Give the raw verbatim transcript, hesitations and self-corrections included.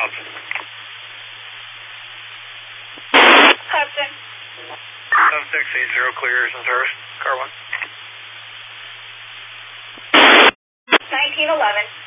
Hudson. Hudson. seven six eight zero, clear in service. Car one. nineteen eleven.